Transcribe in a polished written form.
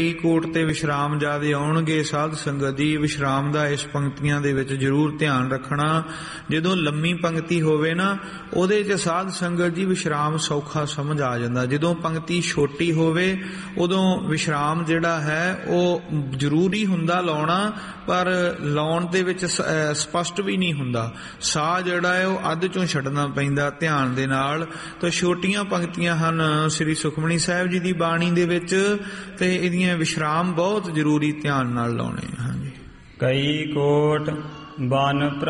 ਕੋਟ ਤੇ ਵਿਸ਼ਰਾਮ ਜਦ ਆਉਣਗੇ ਸਾਧ ਸੰਗਤ ਜੀ, ਵਿਸ਼ਰਾਮ ਦਾ ਇਸ ਪੰਕਤੀਆਂ ਦੇ ਵਿੱਚ ਜ਼ਰੂਰ ਧਿਆਨ ਰੱਖਣਾ। ਜਦੋਂ ਲੰਮੀ ਪੰਕਤੀ ਹੋਵੇ ਨਾ, ਉਹਦੇ 'ਚ ਸਾਧ ਸੰਗਤ ਜੀ ਵਿਸ਼ਰਾਮ ਸੌਖਾ ਸਮਝ ਆ ਜਾਂਦਾ। ਜਦੋਂ ਪੰਕਤੀ ਛੋਟੀ ਹੋਵੇ ਉਦੋਂ ਵਿਸ਼ਰਾਮ ਜਿਹੜਾ ਹੈ ਉਹ ਜ਼ਰੂਰੀ ਹੁੰਦਾ ਲਾਉਣਾ, ਪਰ ਲਾਉਣ ਦੇ ਵਿੱਚ ਸਪਸ਼ਟ ਵੀ ਨਹੀਂ ਹੁੰਦਾ। ਸਾਹ ਜਿਹੜਾ ਹੈ ਉਹ ਅੱਧ 'ਚੋਂ ਛੱਡਣਾ ਪੈਂਦਾ ਧਿਆਨ ਦੇ ਨਾਲ। ਤਾਂ ਛੋਟੀਆਂ ਪੰਕਤੀਆਂ ਹਨ ਸ੍ਰੀ ਸੁਖਮਨੀ ਸਾਹਿਬ ਜੀ ਦੀ ਬਾਣੀ ਦੇ ਵਿੱਚ, ਤੇ ਇਹਦੀਆਂ ਵਿਸ਼ਰਾਮ ਬਹੁਤ ਜ਼ਰੂਰੀ ਧਿਆਨ ਨਾਲ ਲਾਉਣੇ। ਹਾਂਜੀ। ਕਈ ਕੋਟ ਬਨ